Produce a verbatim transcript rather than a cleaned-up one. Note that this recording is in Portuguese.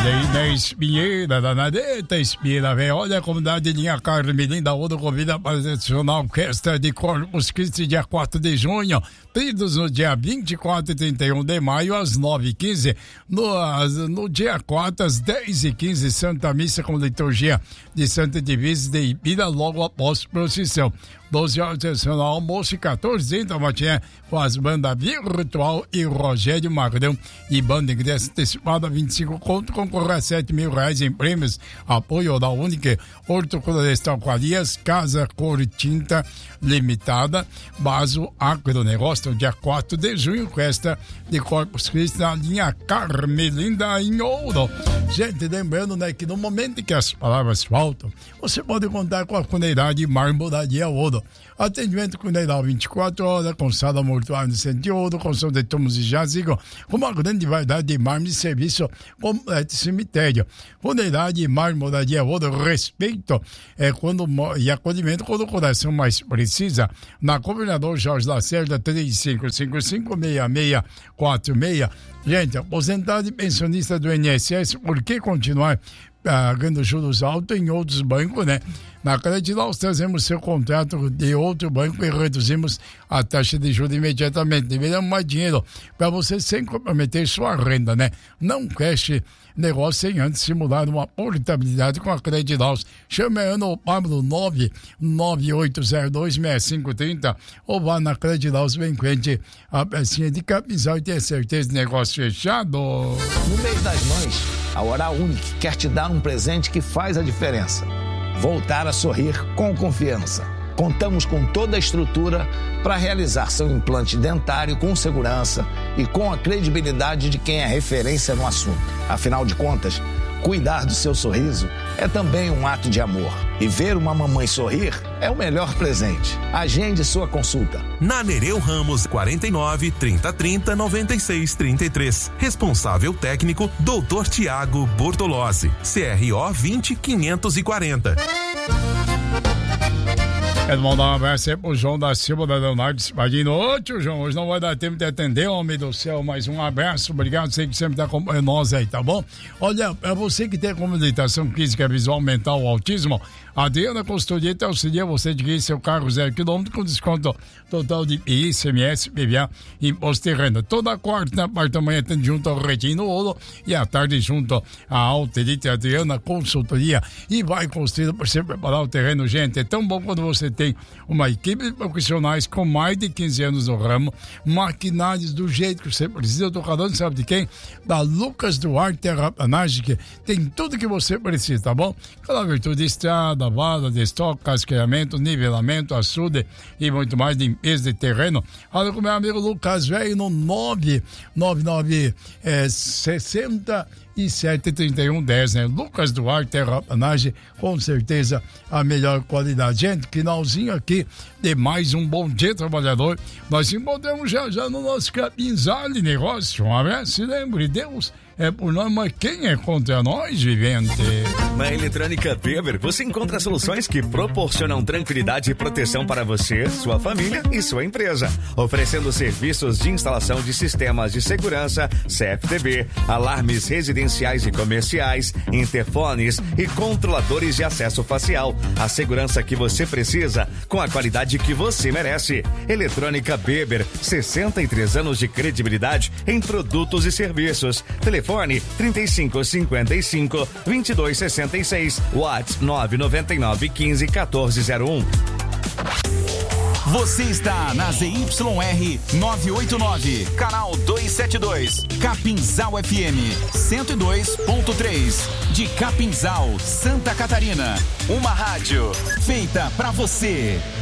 Olha aí, Espinheira, da Nadeta Espinheira, velho. Olha a comunidade de Linha Carmelinda, outra convida para a tradicional orquestra de Corpus Christi, dia quatro de junho. Tridos no dia vinte e quatro e trinta e um de maio, às nove e quinze. No, no dia quatro, às dez e quinze, Santa Missa com liturgia de Santa Divisa de Ibira, logo após procissão. doze horas tradicional almoço e quatorze da manhã com as bandas Virtual e Rogério Magrão e banda ingresso antecipada vinte e cinco conto, concorrer a sete mil reais em prêmios. Apoio da Única, Horto Florestal Qualias, Casa Cor Tinta Limitada, Baso Agronegócio, dia quatro de junho, festa de Corpus Christi na linha Carmelinda em Ouro. Gente, lembrando, né, que no momento em que as palavras faltam, você pode contar com a Funerária Marmoraria Ouro. Atendimento funeral vinte e quatro horas, com sala mortuária no centro de Ouro, com som de túmulos e jazigo, com uma grande variedade de mármore e serviço completo cemitério. Funerária Marmoraria Ouro, respeito é, quando, e acolhimento quando o coração mais precisa. Na Governador Jorge Lacerda, três cinco cinco cinco, seis seis quatro seis. Gente, aposentado e pensionista do I N S S, por que continuar pagando juros altos em outros bancos, né? Na Credilau, trazemos seu contrato de outro banco e reduzimos a taxa de juros imediatamente. Liberamos mais dinheiro para você sem comprometer sua renda, né? Não feche negócio sem antes simular uma portabilidade com a Credilau. Chame a Ana ou Pablo nove nove oito zero dois seis cinco três zero ou vá na Credilau, vem frente a pecinha de Capinzal e tenha certeza de negócio fechado. No mês das mães, a Oral Unique quer te dar um presente que faz a diferença. Voltar a sorrir com confiança. Contamos com toda a estrutura para realizar seu implante dentário com segurança e com a credibilidade de quem é referência no assunto. Afinal de contas, cuidar do seu sorriso é também um ato de amor. E ver uma mamãe sorrir é o melhor presente. Agende sua consulta. Na Nereu Ramos, quarenta e nove, trinta, trinta, noventa e seis, trinta e três. Responsável técnico, doutor Tiago Bortolozzi. C R O vinte, quinhentos e quarenta. Quero mandar um abraço aí pro João da Silva, da Leonardo Espadinho. Ô, tio João, hoje não vai dar tempo de atender, homem do céu, mas um abraço, obrigado, sei que sempre tá acompanhando nós aí, tá bom? Olha, pra você que tem comunicação física, visual, mental ou autismo, a Adriana Consultoria te auxilia você adquirir seu carro zero quilômetro com desconto total de I C M S, P V A e imposto de renda. Toda quarta, na parte da manhã, tem junto ao Retino Ouro e à tarde junto à Alta Elite Adriana Consultoria, e vai construir para você preparar o terreno, gente. É tão bom quando você tem uma equipe de profissionais com mais de quinze anos no ramo, maquinários do jeito que você precisa. Eu tô falando, sabe de quem? Da Lucas Duarte Terraplanagem, que tem tudo que você precisa, tá bom? Aquela virtude de estrada, vada, de estoque, casqueamento, nivelamento, açude e muito mais, limpeza de terreno. Olha com meu amigo Lucas Velho no nove nove nove sessenta e sete, trinta e um, dez, né? Lucas Duarte Terraplanagem, com certeza a melhor qualidade. Gente, finalzinho aqui de mais um Bom Dia Trabalhador. Nós se encontramos já já no nosso Capinzal de Negócio. Um abraço e lembre, Deus é por nós, mas quem é contra nós, vivente? Na Eletrônica Weber, você encontra soluções que proporcionam tranquilidade e proteção para você, sua família e sua empresa. Oferecendo serviços de instalação de sistemas de segurança, C F T B, alarmes residenciais e comerciais, interfones e controladores de acesso facial. A segurança que você precisa, com a qualidade que você merece. Eletrônica Weber, sessenta e três anos de credibilidade em produtos e serviços. Telefone trinta e cinco, cinquenta e cinco, vinte e dois, sessenta e seis. WhatsApp nove nove nove, quinze, quatorze zero um. Você está na Z Y R novecentos e oitenta e nove, canal duzentos e setenta e dois, Capinzal F M cento e dois ponto três, de Capinzal, Santa Catarina. Uma rádio feita pra você.